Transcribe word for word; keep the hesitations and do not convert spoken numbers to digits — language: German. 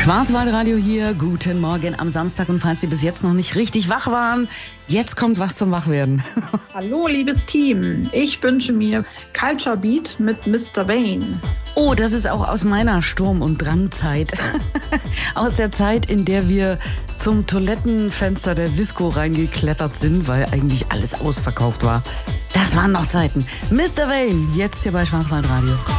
Schwarzwaldradio hier, guten Morgen am Samstag und falls Sie bis jetzt noch nicht richtig wach waren, jetzt kommt was zum Wachwerden. Hallo liebes Team, ich wünsche mir Culture Beat mit Mister Wayne. Oh, das ist auch aus meiner Sturm- und Drangzeit. Aus der Zeit, in der wir zum Toilettenfenster der Disco reingeklettert sind, weil eigentlich alles ausverkauft war. Das waren noch Zeiten. Mister Wayne, jetzt hier bei Schwarzwaldradio.